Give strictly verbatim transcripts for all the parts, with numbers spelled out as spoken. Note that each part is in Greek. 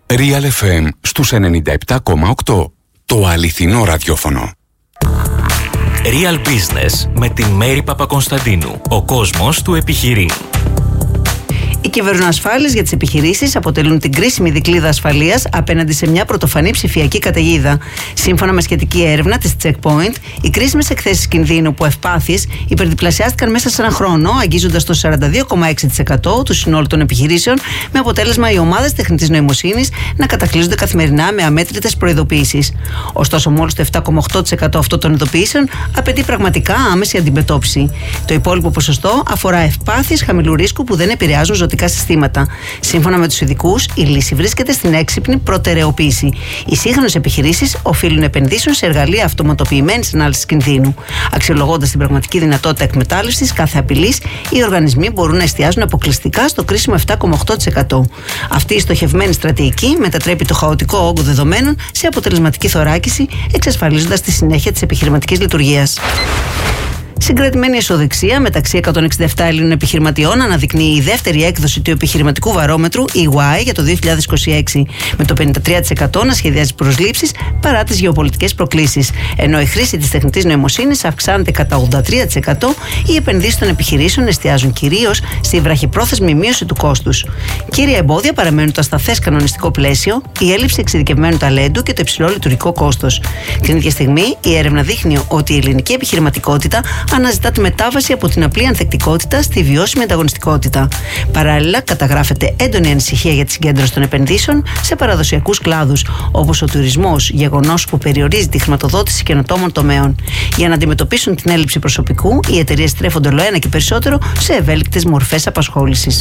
Real εφ εμ στους ενενήντα επτά κόμμα οκτώ. Το αληθινό ραδιόφωνο. Real Business με την Μέρη Παπακονσταντίνου. Ο κόσμος του επιχειρεί. Οι κυβερνοασφάλειες για τις επιχειρήσεις αποτελούν την κρίσιμη δικλείδα ασφαλείας απέναντι σε μια πρωτοφανή ψηφιακή καταιγίδα. Σύμφωνα με σχετική έρευνα της Checkpoint, οι κρίσιμες εκθέσεις κινδύνου που ευπάθειες υπερδιπλασιάστηκαν μέσα σε ένα χρόνο, αγγίζοντας το σαράντα δύο κόμμα έξι τοις εκατό του συνόλου των επιχειρήσεων, με αποτέλεσμα οι ομάδες τεχνητής νοημοσύνης να κατακλείζονται καθημερινά με αμέτρητες προειδοποιήσεις. Ωστόσο, μόλις το επτά κόμμα οκτώ τοις εκατό αυτών των ειδοποιήσεων απαιτεί πραγματικά άμεση αντιμετώπιση. Το υπόλοιπο ποσοστό αφορά ευπάθειες χαμηλού ρίσκου που δεν επηρεάζουν ζωτικά συστήματα. Σύμφωνα με τους ειδικούς, η λύση βρίσκεται στην έξυπνη προτεραιοποίηση. Οι σύγχρονες επιχειρήσεις οφείλουν να επενδύσουν σε εργαλεία αυτοματοποιημένης ανάλυσης κινδύνου. Αξιολογώντας την πραγματική δυνατότητα εκμετάλλευσης κάθε απειλής, οι οργανισμοί μπορούν να εστιάζουν αποκλειστικά στο κρίσιμο επτά κόμμα οκτώ τοις εκατό. Αυτή η στοχευμένη στρατηγική μετατρέπει το χαοτικό όγκο δεδομένων σε αποτελεσματική θωράκιση, εξασφαλίζοντας τη συνέχεια της επιχειρηματικής λειτουργίας. Συγκρατημένη αισιοδοξία μεταξύ εκατόν εξήντα επτά Ελλήνων επιχειρηματιών αναδεικνύει η δεύτερη έκδοση του επιχειρηματικού βαρόμετρου ι γουάι για το δύο χιλιάδες είκοσι έξι, με το πενήντα τρία τοις εκατό να σχεδιάζει προσλήψεις παρά τις γεωπολιτικές προκλήσεις. Ενώ η χρήση της τεχνητής νοημοσύνης αυξάνεται κατά ογδόντα τρία τοις εκατό, οι επενδύσεις των επιχειρήσεων εστιάζουν κυρίως στη βραχυπρόθεσμη μείωση του κόστους. Κύρια εμπόδια παραμένουν το ασταθές κανονιστικό πλαίσιο, η έλλειψη εξειδικευμένου ταλέντου και το υψηλό λειτουργικό κόστος. Την ίδια στιγμή, η έρευνα δείχνει ότι η ελληνική επιχειρηματικότητα αναζητά τη μετάβαση από την απλή ανθεκτικότητα στη βιώσιμη ανταγωνιστικότητα. Παράλληλα, καταγράφεται έντονη ανησυχία για τη συγκέντρωση των επενδύσεων σε παραδοσιακούς κλάδους, όπως ο τουρισμός, γεγονός που περιορίζει τη χρηματοδότηση καινοτόμων τομέων. Για να αντιμετωπίσουν την έλλειψη προσωπικού, οι εταιρείες στρέφονται ολοένα και περισσότερο σε ευέλικτες μορφές απασχόλησης.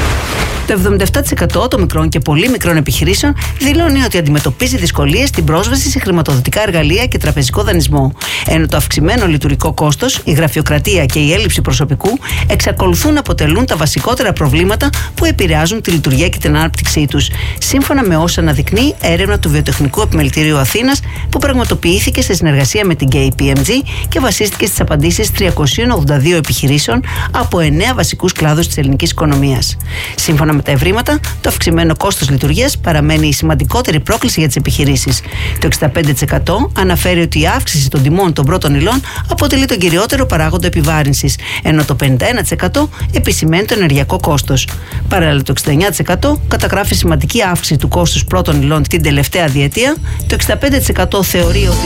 Το εβδομήντα επτά τοις εκατό των μικρών και πολύ μικρών επιχειρήσεων δηλώνει ότι αντιμετωπίζει δυσκολίες στην πρόσβαση σε χρηματοδοτικά εργαλεία και τραπεζικό δανεισμό. Ενώ το αυξημένο λειτουργικό κόστος, η γραφειοκρατία και η έλλειψη προσωπικού εξακολουθούν να αποτελούν τα βασικότερα προβλήματα που επηρεάζουν τη λειτουργία και την ανάπτυξή τους. Σύμφωνα με όσα αναδεικνύει έρευνα του Βιοτεχνικού Επιμελητηρίου Αθήνας, που πραγματοποιήθηκε σε συνεργασία με την κέι πι εμ τζι και βασίστηκε στις απαντήσεις τριακοσίων ογδόντα δύο επιχειρήσεων από εννέα βασικούς κλάδους της ελληνικής οικονομίας. Σύμφωνα με τα ευρήματα, το αυξημένο κόστος λειτουργίας παραμένει η σημαντικότερη πρόκληση για τις επιχειρήσεις. Το εξήντα πέντε τοις εκατό αναφέρει ότι η αύξηση των τιμών των πρώτων υλών αποτελεί τον κυριότερο παράγοντα επιβάρυνσης, ενώ το πενήντα ένα τοις εκατό επισημαίνει το ενεργειακό κόστος. Παράλληλα, το εξήντα εννέα τοις εκατό καταγράφει σημαντική αύξηση του κόστους πρώτων υλών την τελευταία διετία, το εξήντα πέντε τοις εκατό θεωρεί ότι